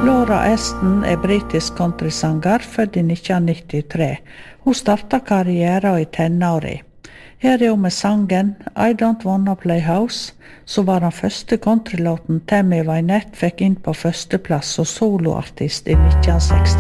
Laura Aston britisk countrysanger, født i 1993. Hun startet karrieren i tenåret. Her hun med sangen I Don't Wanna Play House, så var den første countrylåten Tammy Wynette fikk inn på førsteplass som soloartist i 1960.